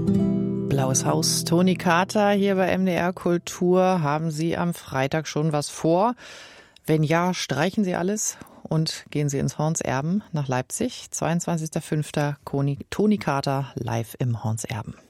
Blaues Haus, Toni Carter hier bei MDR Kultur. Haben Sie am Freitag schon was vor? Wenn ja, streichen Sie alles und gehen Sie ins Hornserben nach Leipzig. 22.05. Toni Carter live im Hornserben.